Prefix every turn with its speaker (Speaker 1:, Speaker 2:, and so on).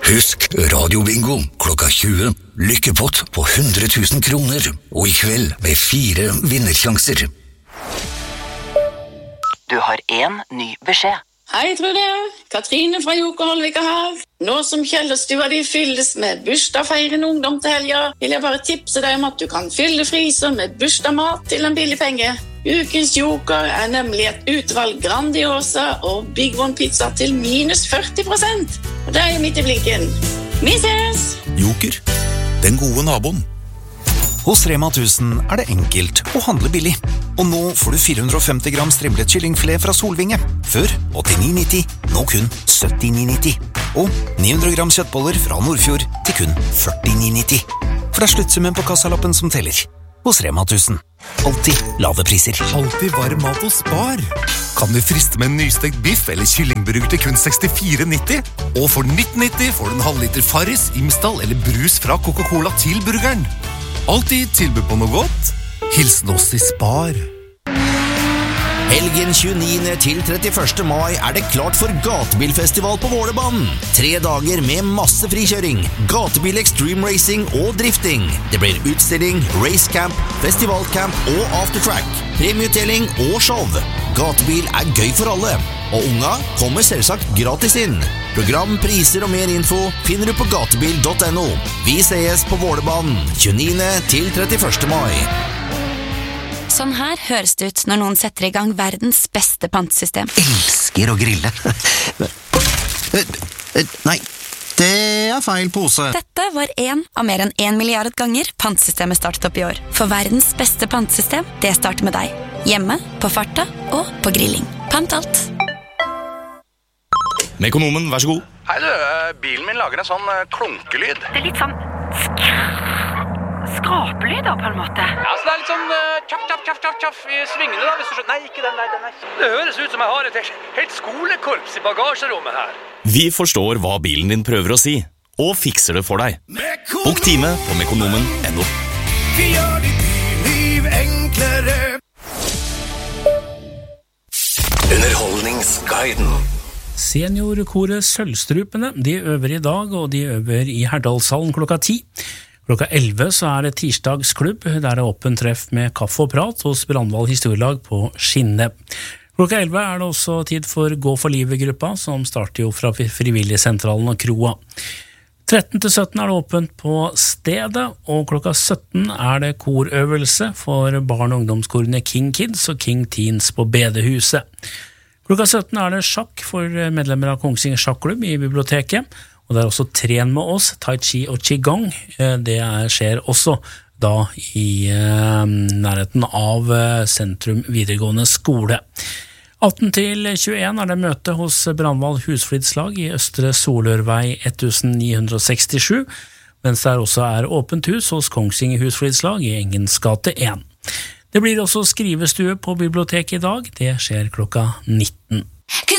Speaker 1: Husk radiobingo klokka 20. Lykkepott på 100 000 kroner. Og i kveld med 4 vinnersjanser.
Speaker 2: Du har en ny beskjed.
Speaker 3: Hei, Trude. Katrine fra Jokerholvika her. Nå som Kjellerstua de fylles med bursdagsfeirende ungdom til helga, vil jeg bare tipse deg om at du kan fylle fryser med bursdagsmat til en billig penge. Ukens Joker er nemlig et utvalg Grandiosa og Big One pizza til minus 40%. Og det er jo midt i blinken. Vi ses!
Speaker 4: Joker, den gode naboen. Hos Rema 1000 er det enkelt å handle billig. Og nå får du 450 gram strimlet kyllingfilet fra Solvinge. Før 89,90, nå kun 79,90. Og 900 gram kjøttboller fra Nordfjord til kun 49,90. For det er sluttsummen på kassalappen som teller. Hos Rema 1000. Alltid lave priser.
Speaker 5: Alltid varm mat hos Spar. Kan du friste med en nystekt biff eller kyllingburger til kun 64,90? Og for 19,90 får du en halvliter Farris, Imsdal eller brus fra Coca-Cola til burgeren. Alltid tilbud på noe godt. Hilsen oss i Spar.
Speaker 6: Helgen 29. til 31. mai er det klart for gatebilfestival på Vålerbanen. 3 dager med masse frikjøring, gatebil extreme racing og drifting. Det blir utstilling, racecamp, festivalcamp og aftertrack, premieutdeling og show. Gatebil er gøy for alle, og unga kommer selvsagt gratis inn. Program, priser og mer info finner du på gatebil.no. Vi ses på Vålerbanen 29. til 31. mai.
Speaker 7: Sånn her høres det ut når noen setter i gang verdens beste pantesystem.
Speaker 8: Elsker å grille. Nei, det er feil pose.
Speaker 7: Dette var en av mer enn 1 milliard ganger pantesystemet startet opp i år. For verdens beste pantesystem, det starter med deg. Hjemme, på farta og på grilling. Pant alt.
Speaker 9: Mekonomen, vær så god.
Speaker 10: Hei du, bilen min lager en sånn klunkelyd.
Speaker 11: Det er litt sånn skrapelyder på en måte.
Speaker 10: Ja, så det er litt sånn tjaff i svingene da, hvis du skjønner. Nei, ikke den der, den der. Det høres ut som jeg har et helt skolekorps i bagasjerommet her.
Speaker 9: Vi forstår hva bilen din prøver å si, og fikser det for deg. Bok time på mekonomen.no.
Speaker 5: Vi gjør ditt liv enklere.
Speaker 1: Underholdningsguiden.
Speaker 12: Seniorkoret Sølvstrupene, de øver i dag, og de øver i Herdalshallen klokka 10. Klokka 11 så er det tirsdagsklubb, der det er åpen treff med kaffe og prat hos Brandval Historielag på Skinne. Klokka 11 er det også tid for Gå for livet-gruppa, som starter jo fra Frivilligsentralen og Kroa. 13 til 17 er det åpent på stedet, og klokka 17 er det korøvelse for barn- og ungdomskorene King Kids og King Teens på Bedehuset. Klokka 17 er det sjakk for medlemmer av Kongsvinger Sjakklubb i biblioteket, og det er også Tren med oss, Tai Chi og Qigong. Det skjer også da i nærheten av Sentrum videregående skole. 18 til 21 er det møte hos Brandval Husflidslag i Østre Solørvei 1967, mens det også er åpent hus hos Kongsvinger Husflidslag i Engens gate 1. Det blir også skrivestue på biblioteket i dag. Det skjer klokka 19.